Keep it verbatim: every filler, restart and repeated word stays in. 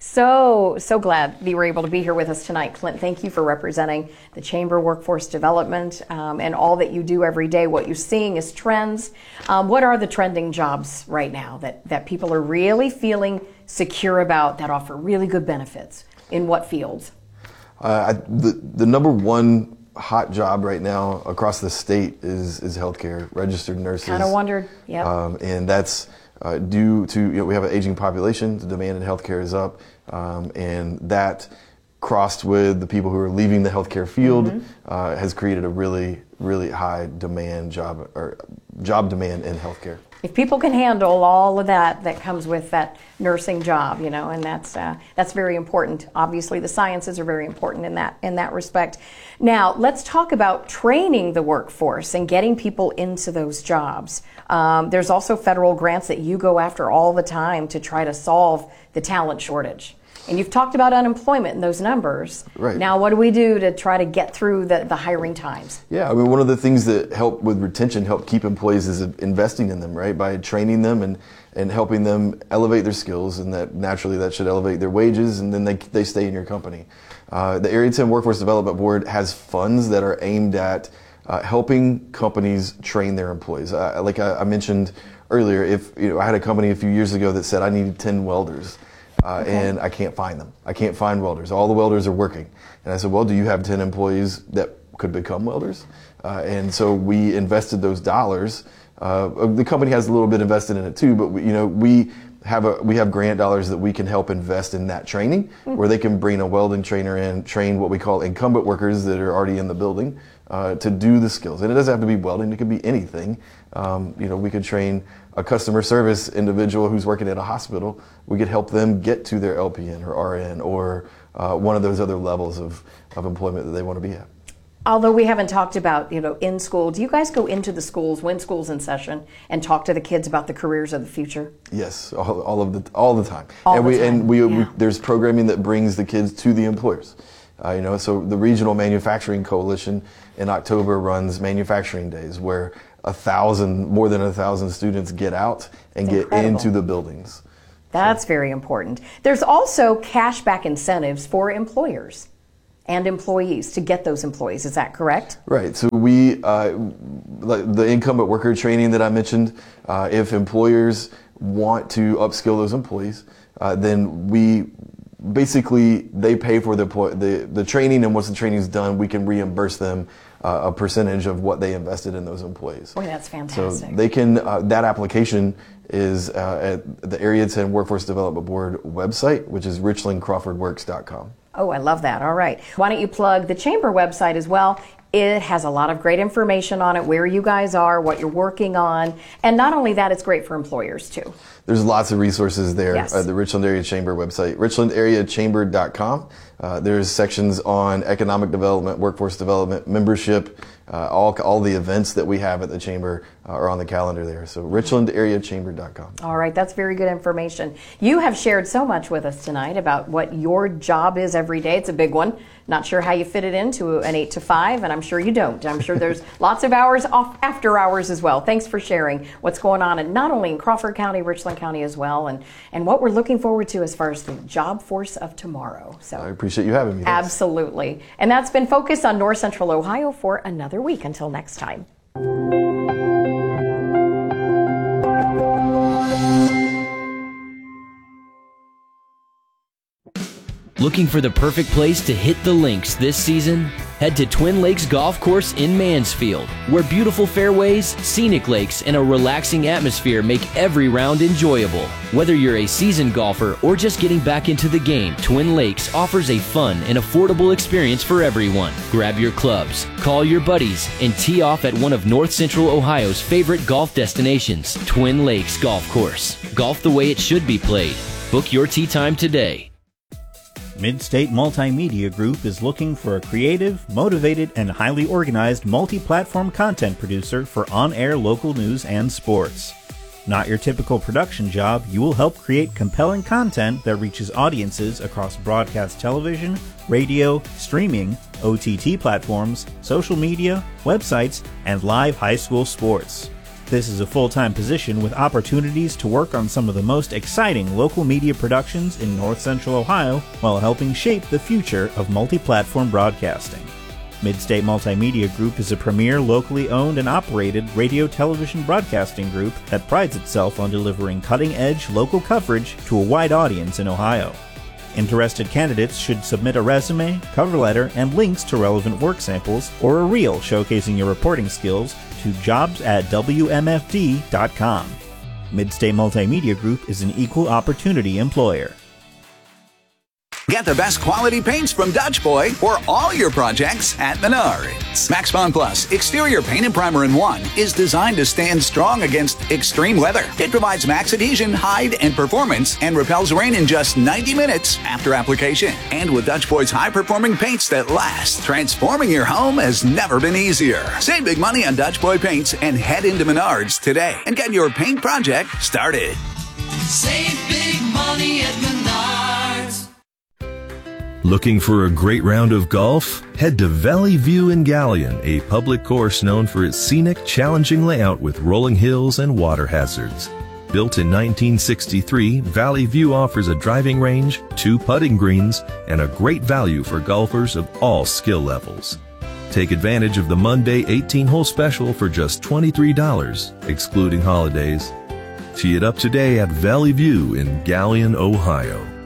So, so glad that you were able to be here with us tonight. Clint, thank you for representing the Chamber Workforce Development um, and all that you do every day. What you're seeing is trends. Um, what are the trending jobs right now that, that people are really feeling secure about, that offer really good benefits? In what fields? Uh, I, the, the number one hot job right now across the state is, is healthcare, registered nurses. Kind of wondered, yeah. Um, and that's Uh, due to, you know, we have an aging population, the demand in healthcare is up, um, and that crossed with the people who are leaving the healthcare field mm-hmm. uh, has created a really, really high demand job or job demand in healthcare. If people can handle all of that that comes with that nursing job, you know, and that's uh, that's very important. Obviously, the sciences are very important in that in that respect. Now, let's talk about training the workforce and getting people into those jobs. Um, there's also federal grants that you go after all the time to try to solve the talent shortage. And you've talked about unemployment and those numbers. Right. Now, what do we do to try to get through the, the hiring times? Yeah, I mean, one of the things that help with retention, help keep employees is investing in them, right? By training them and, and helping them elevate their skills, and that naturally that should elevate their wages, and then they, they stay in your company. Uh, the Area ten Workforce Development Board has funds that are aimed at uh, helping companies train their employees. Uh, like I, I mentioned earlier, if you know, I had a company a few years ago that said I needed ten welders. Uh, okay. And I can't find them. I can't find welders. All the welders are working. And I said, well, do you have ten employees that could become welders? Uh, and so we invested those dollars. Uh, the company has a little bit invested in it too, but we, you know, we have a we have grant dollars that we can help invest in that training, mm-hmm. where they can bring a welding trainer in, train what we call incumbent workers that are already in the building uh, to do the skills. And it doesn't have to be welding; it could be anything. Um, you know, we could train a customer service individual who's working at a hospital. We could help them get to their L P N or R N or uh, one of those other levels of, of employment that they want to be at. Although we haven't talked about, you know, in school, do you guys go into the schools when school's in session and talk to the kids about the careers of the future? Yes, all, all of the all the time. All and the we time. and we, yeah. we there's programming that brings the kids to the employers. Uh, you know, so the Regional Manufacturing Coalition in October runs manufacturing days where a thousand, more than a thousand students get out and That's get incredible. into the buildings. That's so. Very important. There's also cashback incentives for employers and employees to get those employees. Is that correct? Right. So we, uh, like the incumbent worker training that I mentioned, uh, if employers want to upskill those employees, uh, then we basically they pay for the, the the training, and once the training is done, we can reimburse them uh, a percentage of what they invested in those employees. Boy, that's fantastic. So they can uh, that application is uh, at the Area ten Workforce Development Board website, which is richland crawford works dot com. Oh, I love that. All right. Why don't you plug the Chamber website as well? It has a lot of great information on it, where you guys are, what you're working on. And not only that, it's great for employers too. There's lots of resources there Yes. at the Richland Area Chamber website, richland area chamber dot com. Uh, there's sections on economic development, workforce development, membership. Uh, all all the events that we have at the Chamber uh, are on the calendar there. So richland area chamber dot com. All right, that's very good information. You have shared so much with us tonight about what your job is every day. It's a big one. Not sure how you fit it into an eight to five, and I'm sure you don't. I'm sure there's lots of hours off after hours as well. Thanks for sharing what's going on, and not only in Crawford County, Richland County as well, and, and what we're looking forward to as far as the job force of tomorrow. So I appreciate you having me. Thanks. Absolutely. And that's been Focus on North Central Ohio for another week. Until next time. Looking for the perfect place to hit the links this season? Head to Twin Lakes Golf Course in Mansfield, where beautiful fairways, scenic lakes, and a relaxing atmosphere make every round enjoyable. Whether you're a seasoned golfer or just getting back into the game, Twin Lakes offers a fun and affordable experience for everyone. Grab your clubs, call your buddies, and tee off at one of North Central Ohio's favorite golf destinations, Twin Lakes Golf Course. Golf the way it should be played. Book your tee time today. Midstate Multimedia Group is looking for a creative, motivated, and highly organized multi-platform content producer for on-air local news and sports. Not your typical production job, you will help create compelling content that reaches audiences across broadcast television, radio, streaming, O T T platforms, social media, websites, and live high school sports. This is a full-time position with opportunities to work on some of the most exciting local media productions in North Central Ohio while helping shape the future of multi-platform broadcasting. Midstate Multimedia Group is a premier locally owned and operated radio television broadcasting group that prides itself on delivering cutting-edge local coverage to a wide audience in Ohio. Interested candidates should submit a resume, cover letter, and links to relevant work samples or a reel showcasing your reporting skills to jobs at W M F D dot com. Midstate Multimedia Group is an equal opportunity employer. Get the best quality paints from Dutch Boy for all your projects at Menards. Max Bond Plus Exterior Paint and Primer in One is designed to stand strong against extreme weather. It provides max adhesion, hide, and performance and repels rain in just ninety minutes after application. And with Dutch Boy's high-performing paints that last, transforming your home has never been easier. Save big money on Dutch Boy paints and head into Menards today and get your paint project started. Save big money at Menards. Looking for a great round of golf? Head to Valley View in Galion, a public course known for its scenic, challenging layout with rolling hills and water hazards. Built in nineteen sixty-three, Valley View offers a driving range, two putting greens, and a great value for golfers of all skill levels. Take advantage of the Monday eighteen-hole special for just twenty-three dollars, excluding holidays. Tee it up today at Valley View in Galion, Ohio.